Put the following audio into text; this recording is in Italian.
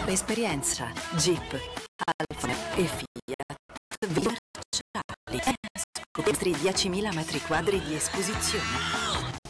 Esperienza Jeep, Alfa e Fiat Virtuali. Scopri 10.000 metri quadri di esposizione.